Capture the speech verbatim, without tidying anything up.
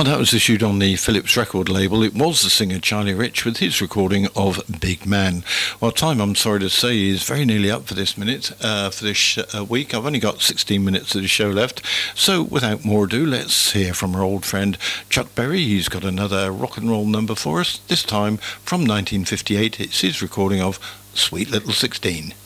Well, that was issued on the Philips record label. It was the singer Charlie Rich with his recording of Big Man. Well, time, I'm sorry to say, is very nearly up for this minute, uh, for this sh- uh, week. I've only got sixteen minutes of the show left. So without more ado, let's hear from our old friend Chuck Berry. He's got another rock and roll number for us, this time from nineteen fifty-eight. It's his recording of Sweet Little sixteen.